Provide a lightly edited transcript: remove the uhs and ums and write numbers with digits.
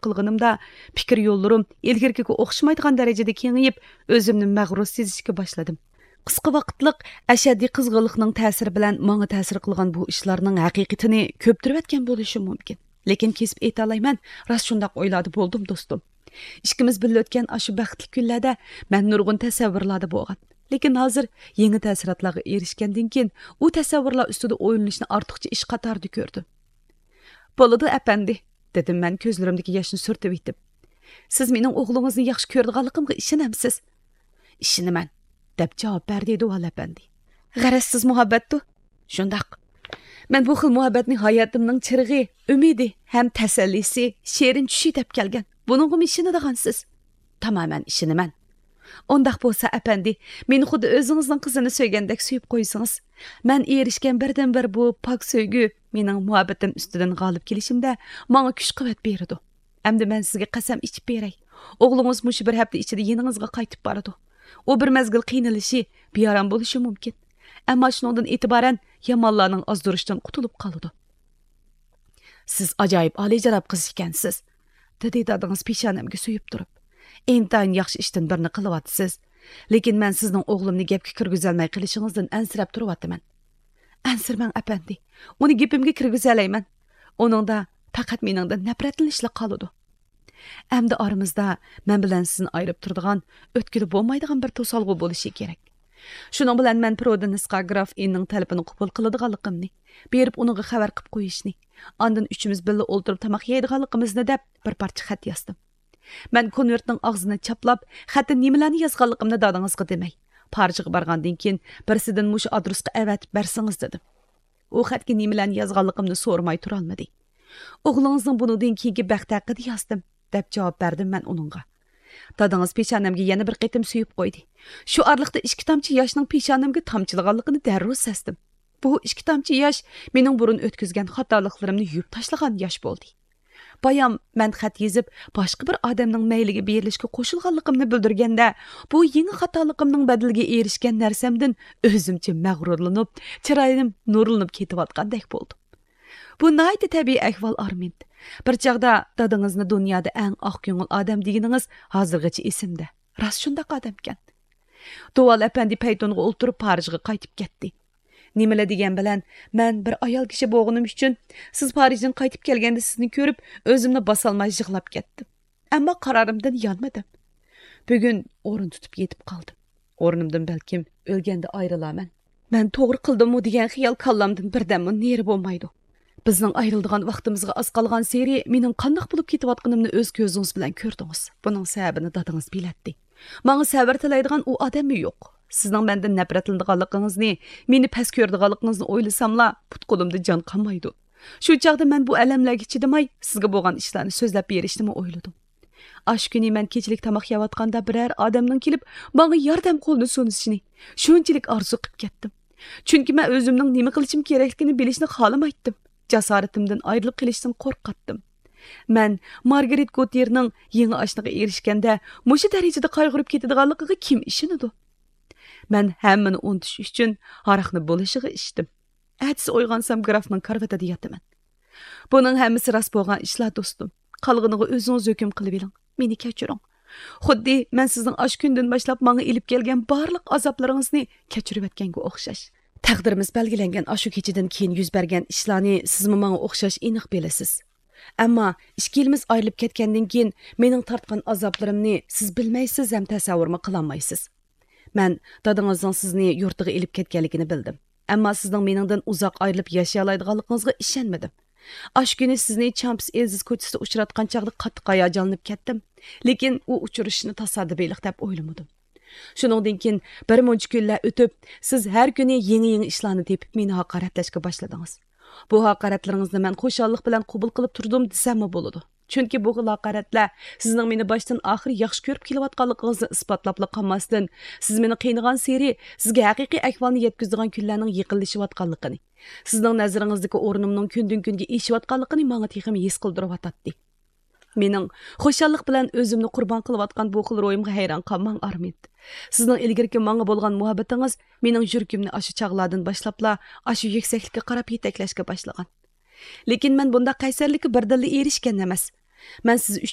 qilganimda fikr yo'llarim ilgirkiga o'xshamaydigan darajada kengayib, o'zimni mag'rur sezishga boshladim. Qisqa vaqtliq ashaddiy qizg'inlikning ta'siri bilan menga ta'sir qilgan bu ishlarning haqiqatini ko'ptirib bo'lishi mumkin. Lekin kesib ayta olmayman, rost shundoq o'yladi bo'ldim do'stim. Ikkimiz birga o'tgan shu baxtli kunlarda men nurg'un tasavvurlarda bo'lgan. Lekin hozir yangi ta'sirotlarga erishgandan keyin u tasavvurlar ustida o'ylanishni ortiqcha ish qatorida ko'rdim. "Bo'ladi, apandi", dedim men ko'zlarimdagi yoshni surtib etib. "Siz mening o'g'lingizni yaxshi ko'rganligimga ishonamsiz?" "Ishonaman", deb javob berdi Duval apandi. "G'arazsiz muhabbatdu?" "Shundoq. Men bu xil muhabbatning hayotimning chirig'i, umidi ham tasallisi, sherin tushi deb kelgan. Buningga ishonadigansiz?" "Tamoman ishonaman." "Ondaq bo'lsa, apandi, meni xuddi o'zingizning qizini söygandek suyib qo'ysangiz, men erishgan birdan-bir bu pok söygü mening muhabbatim ustidan g'olib kelishimda menga kuch-quvvat beradi. Endi men sizga qasam ichib beray. O'g'lingiz mush bir hafta ichida yaningizga qaytib boradi. U bir mezgil qiynalishi, bearam bo'lishi mumkin. Ammo shundan e'tiboran yomonlarning ozdirishdan qutulib qoladi." "Siz ajoyib oliyjanob qiz ekansiz", dedi dadingiz peshonamga suyib turib. "Intayin yaxshi ishdan birini qilyapsiz. Lekin men sizning o'g'limni gapga kirgizolmay qilishingizdan ansirab turyapman." "Ansirmang apandi. Uni gapimga kirgizalayman. Uningda faqat meningdan nafratlanishli qoladi. Endi oramizda men bilan sizni ayirib turadigan, o'tkilib bo'lmaydigan bir to'solg'u bo'lishi kerak. Shuning bilan men Prodenisqa graf Inning talabini qabul qiladiganligimni, berib uniga xabar qilib qo'yishni, ondan uchimiz birga o'ltirib tamoq yeydiganligimizni deb bir parcha xat yozdim. Men konvertning og'zini chaplab, xatda nimalarni yozganligimni dadingizga demay, Parijga borgandan keyin birsidan mush adresga avatib bersangiz dedim. U xatga nimalarni yozganligimni so'ramay tura olmadi. "O'g'lingizning bundan keyingi baxti haqida yozdim", deb javob berdim men uningga. Dadingiz peshonamga yana bir qitim suyib qo'ydi. Shu orliqda 2 tomchi yoshning peshonamga tomchilaganligini darrov sezdim. Bu 2 tomchi yosh mening burun o'tkazgan xatoliklarimni yuvib tashlagan yosh bo'ldi. Bayam men xat yozib, boshqa bir odamning mayliga berilishga qo'shilganligimni bildirganda, bu yangi xatoligimning badaliga erishgan narsamdan o'zimcha mag'rurlanib, chiroyim nurlanib ketayotgandek bo'ldim. Bu nayta tabiiy ahvol Armand. Bir chaqda dadingizni dunyoda eng oq ko'ngil odam deganingiz hozirgacha esimda. Rost shundoq odam ekan. Duval apandi paytonga o'ltirib Parijga qaytib ketdi. Nimalar degan bilan men bir ayol kishi bo'lganim uchun siz Parijdan qaytib kelganda sizni ko'rib o'zimni bosolmay yig'lab ketdim. Ammo qarorimdan yonmadim. Bugun o'rin tutib yetib qoldim. O'rnimdan balkim o'lganda ayrilaman. Men to'g'ri qildimmi degan xiyol kallamdan birdammi neri bo'lmaydi. Bizning ayrildigan vaqtimizga az qolgan seri mening qandoq bo'lib ketayotganimni o'z ko'zingiz bilan ko'rdingiz. Buning sababini dadingiz bilatdi. Menga sabr tilaydigan u odammi yo'q. Sizning mendan nafratlanadiganligingizni, meni past ko'radiganligingizni o'ylasamla, put-qo'limda jon qolmaydi. Shu chaqda men bu alamlarga chidamay, sizga bo'lgan ishlarni so'zlab berishni o'yladim. Ash kuni men kechilik tamoq yeyotganda biror odamning kelib, menga yordam qo'lini so'nishini shunchalik orzu qilib ketdim. Chunki men o'zimning nima qilishim kerakligini bilishni xohlamaydim. Jasoratimdan ayrilib qilishdan qo'rqatdim. Men Margaret Gautierning yangi oshnaga erishganda, mushu darajada qayg'urib ketadiganligiga kim ishonadi? Men hammani unutish uchun haraqni bo'lishiga ichdim. Atsi uyg'onsam grafning karvatida yotaman. Buning hammasi rost bo'lgan ishlar do'stim. Qolganiga o'zingiz hukm qilib oling. Meni kechiring. Xuddi men sizning ash kundan boshlab menga ilib kelgan barliq azoblaringizni kechirib o'tganga o'xshash. Taqdirimiz belgilangan ashu kechidan keyin yuz bergan ishlarni sizmi menga o'xshash aniq bilasiz. Ammo 2 yilimiz ayrilib ketgandan keyin mening tortgan azoblarimni siz bilmaysiz ham tasavvurmi qilolmaysiz. Men dadingizning sizni yurtiga ilib ketganligini bildim. Ammo sizning meningdan uzoq ayrilib yashay oladiganligingizga ishonmadim. Ash kuni sizni Champs Elziz ko'chasida uchratgan chaqda qattiq hayajonlanib ketdim. Lekin u uchrashishni tasodifiylik deb o'ylamadim. Shuningdan keyin bir muncha kunlar o'tib, siz har kuni yangi ishlarni tepib meni haqoratlashga boshladingiz. Bu haqoratlaringizni men xushallik bilan qabul qilib turdim desammi bo'ladi. Chunki bu haqoratlar sizning meni boshdan oxir yaxshi ko'rib kelayotganligingizni isbotlab qolmasdan, siz meni qiynagan seri sizga haqiqiy ahvolni yetkazadigan kunlarning yaqinlashayotganligini, sizning nazaringizdagi o'rnimning kundan kunga eshiyotganligini menga texim his qildiryotdi. Mening xushallik bilan o'zimni qurbon qilayotgan bu xil ro'yimga hayron qolmang Armand. Sizning ilgirki menga bo'lgan muhabbatingiz mening yuragimni aşı chaqlardan boshlabla aşı yuksaklikka qarab yetaklashga boshlagan. Lekin men bunda qaysarlikka birdilla erishgan emas. Men siz